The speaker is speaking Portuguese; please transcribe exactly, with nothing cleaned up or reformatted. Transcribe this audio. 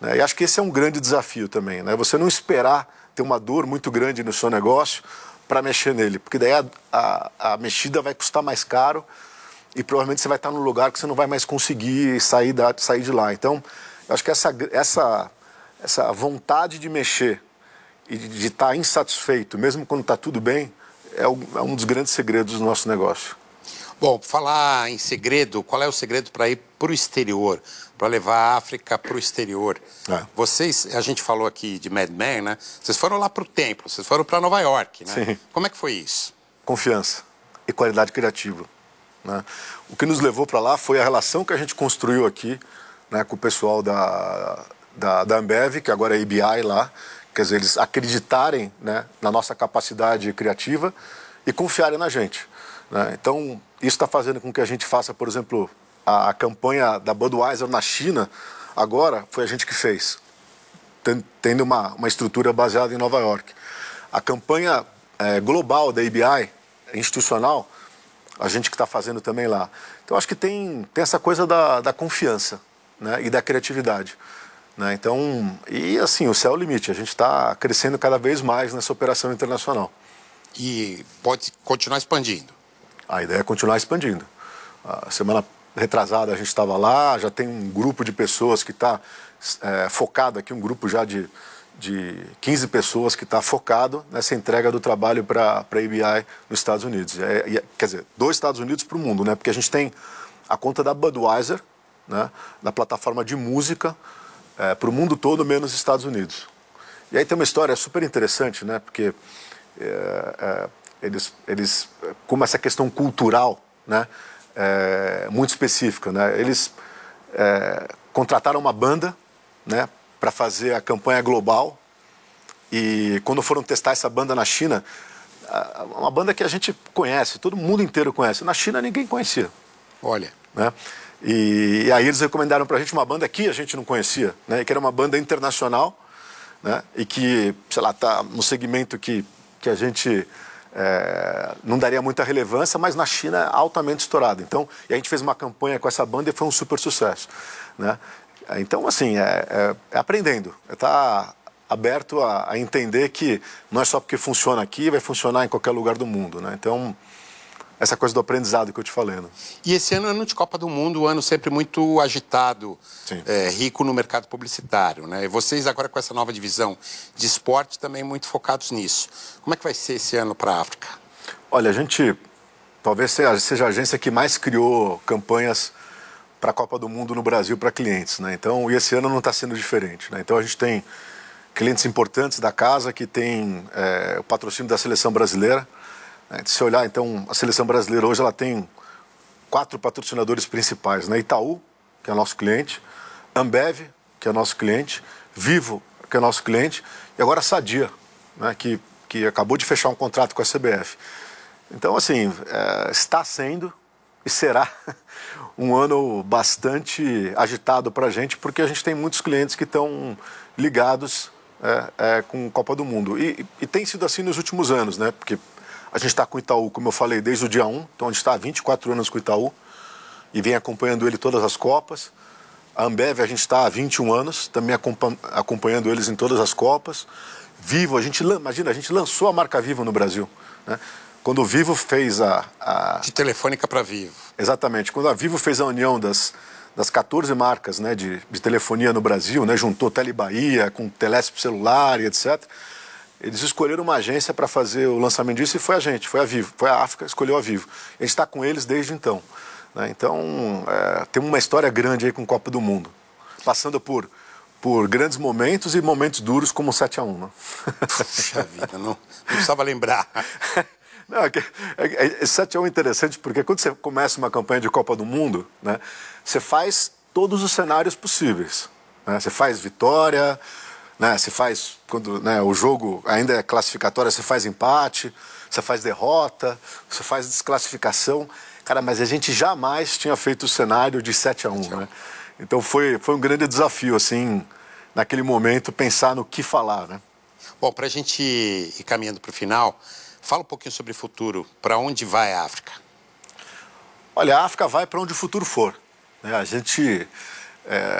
né? E acho que esse é um grande desafio também, né? Você não esperar ter uma dor muito grande no seu negócio para mexer nele, porque daí a, a, a mexida vai custar mais caro e provavelmente você vai estar num lugar que você não vai mais conseguir sair, da, sair de lá. Então, eu acho que essa, essa, essa vontade de mexer e de estar insatisfeito, mesmo quando está tudo bem, é, o, é um dos grandes segredos do nosso negócio. Bom, falar em segredo, qual é o segredo para ir para o exterior, para levar a África para o exterior? É. Vocês, a gente falou aqui de Mad Men, né? Vocês foram lá para o templo, vocês foram para Nova York, né? Sim. Como é que foi isso? Confiança e qualidade criativa, né? O que nos levou para lá foi a relação que a gente construiu aqui, né, com o pessoal da, da, da Ambev, que agora é A B I lá, quer dizer, eles acreditarem, né, na nossa capacidade criativa e confiarem na gente, né? Então, isso está fazendo com que a gente faça, por exemplo, a, a campanha da Budweiser na China, agora foi a gente que fez, tendo uma, uma estrutura baseada em Nova York. A campanha é, global da A B I, institucional, a gente que está fazendo também lá. Então, acho que tem, tem essa coisa da, da confiança, né, e da criatividade, né? Então, e assim, o céu é o limite. A gente está crescendo cada vez mais nessa operação internacional. E pode continuar expandindo? A ideia é continuar expandindo. A semana retrasada a gente estava lá, já tem um grupo de pessoas que está é, focado aqui, um grupo já de, de quinze pessoas que está focado nessa entrega do trabalho para a A B I nos Estados Unidos. É, é, quer dizer, dos Estados Unidos para o mundo, né? Porque a gente tem a conta da Budweiser, né, na plataforma de música, é, para o mundo todo, menos Estados Unidos. E aí tem uma história super interessante, né? Porque é, é, eles, eles, como essa questão cultural, né, é, muito específica, né? Eles é, contrataram uma banda, né, para fazer a campanha global, e quando foram testar essa banda na China, uma banda que a gente conhece, todo mundo inteiro conhece, na China ninguém conhecia. Olha. Né? E, e aí eles recomendaram para a gente uma banda que a gente não conhecia, né, que era uma banda internacional, né, e que, sei lá, está no segmento que, que a gente é, não daria muita relevância, mas na China é altamente estourado. Então, e a gente fez uma campanha com essa banda e foi um super sucesso, né? Então, assim, é, é, é aprendendo, é estar aberto a, a entender que não é só porque funciona aqui, vai funcionar em qualquer lugar do mundo, né? Então, essa coisa do aprendizado que eu te falei, né? E esse ano é ano de Copa do Mundo, um ano sempre muito agitado, é, rico no mercado publicitário, né? E vocês agora com essa nova divisão de esporte também muito focados nisso. Como é que vai ser esse ano para a África? Olha, a gente talvez seja a agência que mais criou campanhas para a Copa do Mundo no Brasil para clientes, né? Então, e esse ano não está sendo diferente, né? Então a gente tem clientes importantes da casa que tem é, o patrocínio da Seleção Brasileira. Se olhar, então, a Seleção Brasileira hoje ela tem quatro patrocinadores principais, né? Itaú, que é nosso cliente, Ambev, que é nosso cliente, Vivo, que é nosso cliente, e agora a Sadia, né? que, que acabou de fechar um contrato com a C B F. Então, assim, é, está sendo e será um ano bastante agitado para a gente, porque a gente tem muitos clientes que estão ligados é, é, com a Copa do Mundo. E, e tem sido assim nos últimos anos, né? Porque a gente está com o Itaú, como eu falei, desde o dia um, então a gente está há vinte e quatro anos com o Itaú e vem acompanhando ele todas as Copas. A Ambev a gente está há vinte e um anos, também acompanhando eles em todas as Copas. Vivo, a gente, imagina, a gente lançou a marca Vivo no Brasil, né? Quando o Vivo fez a... a... De Telefônica para Vivo. Exatamente, quando a Vivo fez a união das, das quatorze marcas, né, de, de telefonia no Brasil, né, juntou Tele Bahia com Telesp celular e etcétera, eles escolheram uma agência para fazer o lançamento disso e foi a gente, foi a Vivo, foi a África, escolheu a Vivo. A gente está com eles desde então, né? Então, é, tem uma história grande aí com Copa do Mundo, passando por, por grandes momentos e momentos duros como o sete a um. Né? Puxa vida, não, não precisava lembrar. Não, é, é, é, sete a um é interessante porque quando você começa uma campanha de Copa do Mundo, né, você faz todos os cenários possíveis, né? Você faz vitória... Né, você faz, quando né, o jogo ainda é classificatório, você faz empate, você faz derrota, você faz desclassificação. Cara, mas a gente jamais tinha feito o cenário de sete a um, né? Então foi, foi um grande desafio, assim, naquele momento, pensar no que falar, né? Bom, para a gente ir caminhando para o final, fala um pouquinho sobre o futuro. Para onde vai a África? Olha, a África vai para onde o futuro for, né? A gente... É,